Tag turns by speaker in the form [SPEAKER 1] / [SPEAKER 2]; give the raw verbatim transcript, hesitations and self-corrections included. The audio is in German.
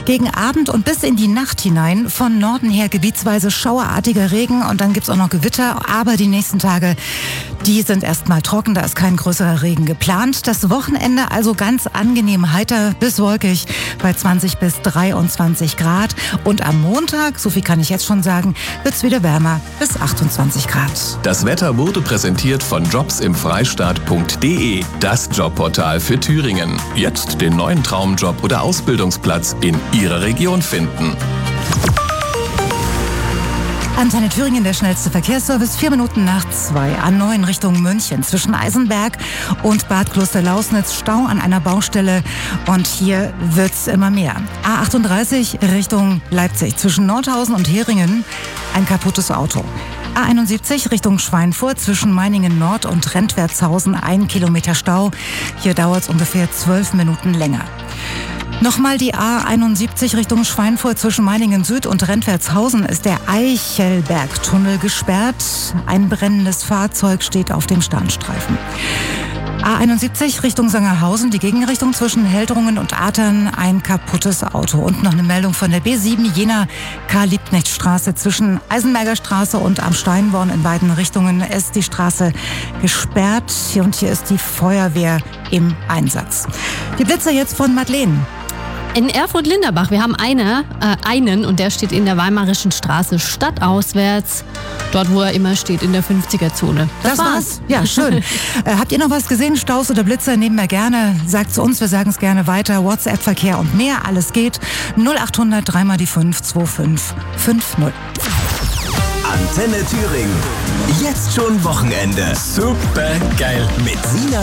[SPEAKER 1] Gegen Abend und bis in die Nacht hinein von Norden her gebietsweise schauerartiger Regen und dann gibt's auch noch Gewitter. Aber die nächsten Tage, die sind erstmal trocken, da ist kein größerer Regen geplant. Das Wochenende also ganz angenehm heiter bis wolkig bei zwanzig bis dreiundzwanzig Grad. Und am Montag, so viel kann ich jetzt schon sagen, wird's wieder wärmer bis achtundzwanzig Grad.
[SPEAKER 2] Das Wetter wurde präsentiert von jobs im freistaat punkt de, das Jobportal für Thüringen. Jetzt den neuen Traumjob oder Ausbildungsplatz in Ihrer Region finden.
[SPEAKER 1] Antenne Thüringen, der schnellste Verkehrsservice, vier Minuten nach zwei. A neun Richtung München zwischen Eisenberg und Bad Klosterlausnitz Stau an einer Baustelle und hier wird's immer mehr. A achtunddreißig Richtung Leipzig zwischen Nordhausen und Heringen ein kaputtes Auto. A einundsiebzig Richtung Schweinfurt zwischen Meiningen Nord und Rentwertshausen ein Kilometer Stau. Hier dauert's ungefähr zwölf Minuten länger. Nochmal die A einundsiebzig Richtung Schweinfurt zwischen Meiningen Süd und Rentwertshausen ist der Eichelbergtunnel gesperrt. Ein brennendes Fahrzeug steht auf dem Standstreifen. A einundsiebzig Richtung Sangerhausen, die Gegenrichtung zwischen Heldrungen und Atern, ein kaputtes Auto. Und noch eine Meldung von der B sieben Jena Karl-Liebknecht-Straße zwischen Eisenberger Straße und am Steinborn in beiden Richtungen ist die Straße gesperrt. Und hier ist die Feuerwehr im Einsatz. Die Blitzer jetzt von Madeleine.
[SPEAKER 3] In Erfurt-Linderbach, wir haben eine, äh, einen und der steht in der Weimarischen Straße stadtauswärts. Dort, wo er immer steht, in der fünfziger-Zone.
[SPEAKER 1] Das, das war's. Ja, schön. äh, habt ihr noch was gesehen? Staus oder Blitzer? Nehmen wir gerne. Sagt zu uns, wir sagen es gerne weiter. WhatsApp-Verkehr und mehr, alles geht. null achthundert drei mal die fünf zwei fünf fünf null.
[SPEAKER 4] Antenne Thüringen. Jetzt schon Wochenende.
[SPEAKER 2] Super geil.
[SPEAKER 4] Mit Sina